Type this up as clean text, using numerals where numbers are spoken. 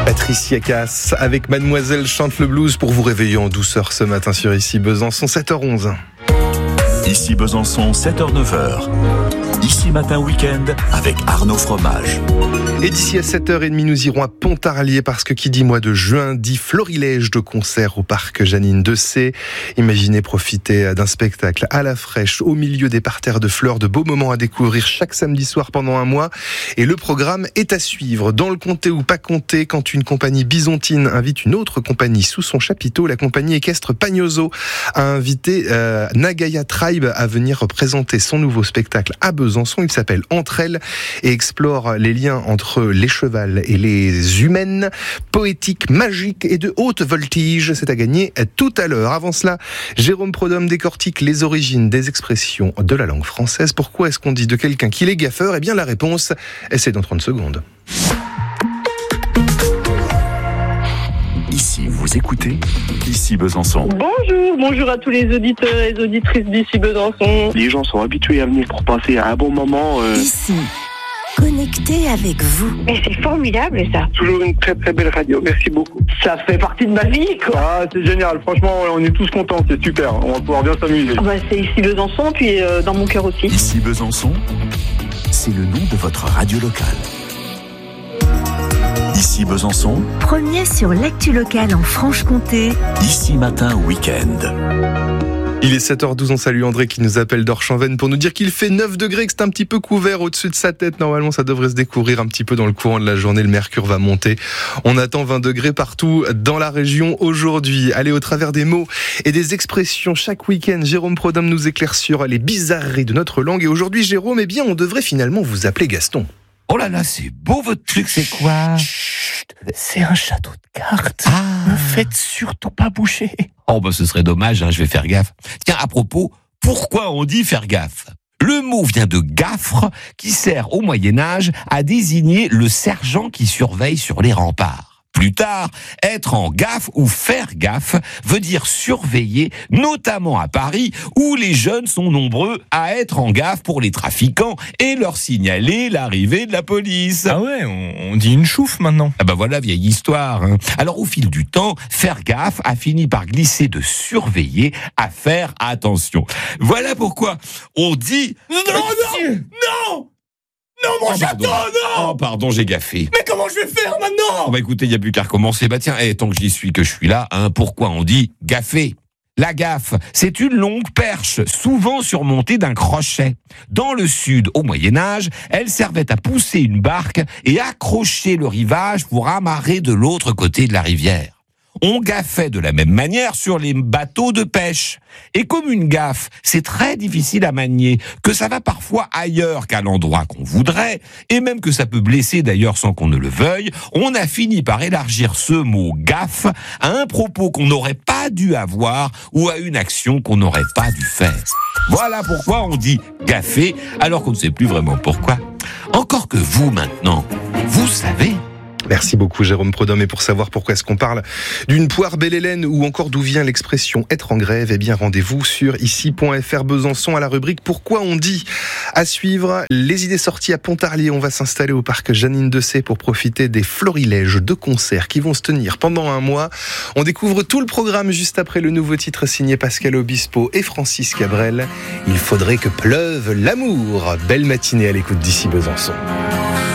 Patricia Cass avec Mademoiselle chante le blues pour vous réveiller en douceur ce matin sur Ici Besançon, 7h11. Ici Besançon, 7h-9h. Ici Matin Week-end avec Arnaud Fromage. Et d'ici à 7h30, nous irons à Pontarlier parce que qui dit mois de juin dit florilège de concerts au parc Janine Dessay. Imaginez profiter d'un spectacle à la fraîche au milieu des parterres de fleurs, de beaux moments à découvrir chaque samedi soir pendant un mois. Et le programme est à suivre. Dans le comté ou pas comté, quand une compagnie bisontine invite une autre compagnie sous son chapiteau, la compagnie équestre Pagnoso a invité Nagaya Tribe à venir présenter son nouveau spectacle à Besançon. Il s'appelle Entre elles et explore les liens entre les chevals et les humaines, poétique, magique et de haute voltige. C'est à gagner tout à l'heure. Avant cela, Jérôme Prodhomme décortique les origines des expressions de la langue française. Pourquoi est-ce qu'on dit de quelqu'un qu'il est gaffeur ? Eh bien, la réponse, c'est dans 30 secondes. Ici, vous écoutez Ici Besançon. Bonjour à tous les auditeurs et les auditrices d'Ici Besançon. Les gens sont habitués à venir pour passer un bon moment. Ici, connecté avec vous. Mais c'est formidable ça. Toujours une très très belle radio, merci beaucoup. Ça fait partie de ma vie quoi. Ah, c'est génial, franchement, on est tous contents, c'est super, on va pouvoir bien s'amuser. C'est Ici Besançon, puis dans mon cœur aussi. Ici Besançon, c'est le nom de votre radio locale. Ici Besançon, Premier sur l'actu locale en Franche-Comté. Ici Matin Week-end. Il est 7h12, on salue André qui nous appelle d'Orchamps-Vennes pour nous dire qu'il fait 9 degrés, que c'est un petit peu couvert au-dessus de sa tête. Normalement, ça devrait se découvrir un petit peu dans le courant de la journée. Le mercure va monter. On attend 20 degrés partout dans la région aujourd'hui. Allez, au travers des mots et des expressions, chaque week-end, Jérôme Prodhomme nous éclaire sur les bizarreries de notre langue. Et aujourd'hui, Jérôme, eh bien, on devrait finalement vous appeler Gaston. Oh là là, c'est beau votre truc, c'est quoi ? Chut, c'est un château de cartes. Ah. Ne faites surtout pas bouger. Oh bah ce serait dommage, je vais faire gaffe. Tiens, à propos, pourquoi on dit faire gaffe ? Le mot vient de gaffre, qui sert au Moyen-Âge à désigner le sergent qui surveille sur les remparts. Plus tard, être en gaffe ou faire gaffe veut dire surveiller, notamment à Paris, où les jeunes sont nombreux à être en gaffe pour les trafiquants et leur signaler l'arrivée de la police. Ah ouais, on dit une chouffe maintenant. Ah bah voilà, vieille histoire. Alors au fil du temps, faire gaffe a fini par glisser de surveiller à faire attention. Voilà pourquoi on dit... Non, mon château, non! Oh, pardon, j'ai gaffé. Mais comment je vais faire maintenant ? Oh, bah écoutez, il n'y a plus qu'à recommencer. Bah tiens, tant que j'y suis, que je suis là, pourquoi on dit gaffer ? La gaffe, c'est une longue perche, souvent surmontée d'un crochet. Dans le sud, au Moyen-Âge, elle servait à pousser une barque et accrocher le rivage pour amarrer de l'autre côté de la rivière. On gaffait de la même manière sur les bateaux de pêche. Et comme une gaffe, c'est très difficile à manier, que ça va parfois ailleurs qu'à l'endroit qu'on voudrait, et même que ça peut blesser d'ailleurs sans qu'on ne le veuille, on a fini par élargir ce mot gaffe à un propos qu'on n'aurait pas dû avoir ou à une action qu'on n'aurait pas dû faire. Voilà pourquoi on dit gaffer, alors qu'on ne sait plus vraiment pourquoi. Encore que vous maintenant, vous savez... Merci beaucoup Jérôme Prodhomme. Et pour savoir pourquoi est-ce qu'on parle d'une poire belle Hélène ou encore d'où vient l'expression être en grève, eh bien rendez-vous sur ici.fr Besançon à la rubrique Pourquoi on dit. À suivre, les idées sorties à Pontarlier. On va s'installer au parc Janine Dessay pour profiter des florilèges de concerts qui vont se tenir pendant un mois. On découvre tout le programme juste après le nouveau titre signé Pascal Obispo et Francis Cabrel. Il faudrait que pleuve l'amour. Belle matinée à l'écoute d'Ici Besançon.